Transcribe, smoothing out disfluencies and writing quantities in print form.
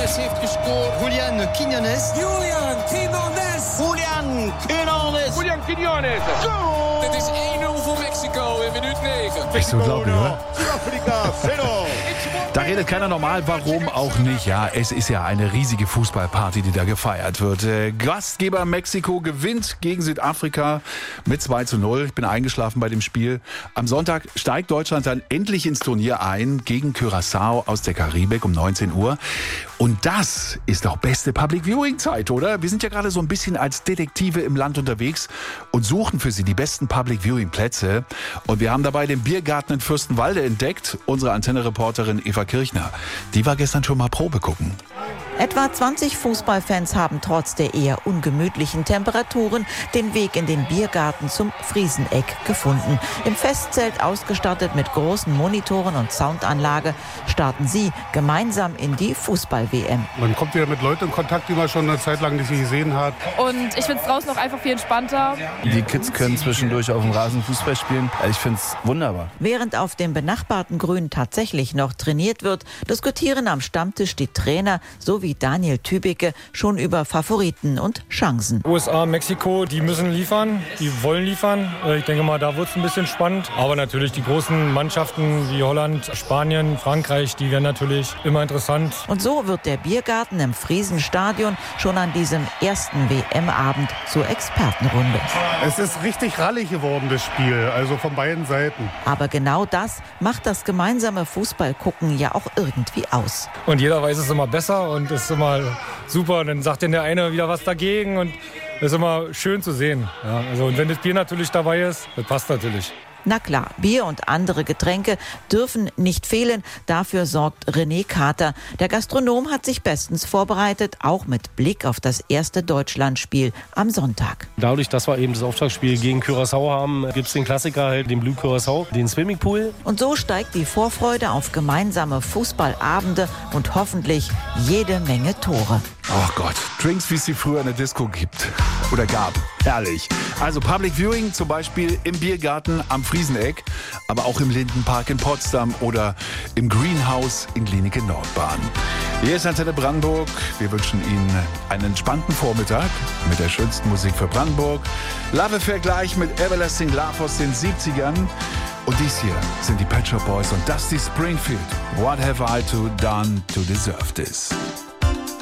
Quinones heeft gescoord. Julian Quinones. Julian Quinones. Goal! Dit is 1-0 voor Mexico in minuut 9. Echt unglaublich, oder? Südafrika 0. Da redet keiner normal, warum auch nicht. Ja, es ist ja eine riesige Fußballparty, die da gefeiert wird. Gastgeber Mexiko gewinnt gegen Südafrika mit 2:0. Ich bin eingeschlafen bei dem Spiel. Am Sonntag steigt Deutschland dann endlich ins Turnier ein gegen Curaçao aus der Karibik um 19 Uhr. Und das ist doch beste Public Viewing Zeit, oder? Wir sind ja gerade so ein bisschen als Detektive im Land unterwegs und suchen für Sie die besten Public Viewing Plätze. Und wir haben dabei den Biergarten in Fürstenwalde entdeckt. Unsere Antenne-Reporterin Eva Kirchner, die war gestern schon mal Probe gucken. Etwa 20 Fußballfans haben trotz der eher ungemütlichen Temperaturen den Weg in den Biergarten zum Frieseneck gefunden. Im Festzelt ausgestattet mit großen Monitoren und Soundanlage starten sie gemeinsam in die Fußball-WM. Man kommt wieder mit Leuten in Kontakt, die man schon eine Zeit lang nicht gesehen hat. Und ich finde es draußen auch einfach viel entspannter. Die Kids können zwischendurch auf dem Rasen Fußball spielen. Ich finde es wunderbar. Während auf dem benachbarten Grün tatsächlich noch trainiert wird, diskutieren am Stammtisch die Trainer sowie Daniel Tübicke schon über Favoriten und Chancen. USA, Mexiko, die müssen liefern, die wollen liefern. Ich denke mal, da wird es ein bisschen spannend. Aber natürlich die großen Mannschaften wie Holland, Spanien, Frankreich, die werden natürlich immer interessant. Und so wird der Biergarten im Friesenstadion schon an diesem ersten WM-Abend zur Expertenrunde. Es ist richtig rallig geworden, das Spiel, also von beiden Seiten. Aber genau das macht das gemeinsame Fußballgucken ja auch irgendwie aus. Und jeder weiß es immer besser und ist immer super. Dann sagt dann der eine wieder was dagegen und das ist immer schön zu sehen. Ja, also, und wenn das Bier natürlich dabei ist, das passt natürlich. Na klar, Bier und andere Getränke dürfen nicht fehlen. Dafür sorgt René Kater. Der Gastronom hat sich bestens vorbereitet, auch mit Blick auf das erste Deutschlandspiel am Sonntag. Dadurch, dass wir eben das Auftaktspiel gegen Curaçao haben, gibt es den Klassiker, halt den Blue Curaçao, den Swimmingpool. Und so steigt die Vorfreude auf gemeinsame Fußballabende und hoffentlich jede Menge Tore. Oh Gott, Drinks, wie es sie früher in der Disco gibt oder gab. Herrlich. Also Public Viewing zum Beispiel im Biergarten am Frieseneck, aber auch im Lindenpark in Potsdam oder im Greenhouse in Glienicke Nordbahn. Hier ist Antenne Brandenburg. Wir wünschen Ihnen einen entspannten Vormittag mit der schönsten Musik für Brandenburg. Love Affair gleich mit Everlasting Love aus den 70ern. Und dies hier sind die Pet Shop Boys und Dusty Springfield. What have I done to deserve this?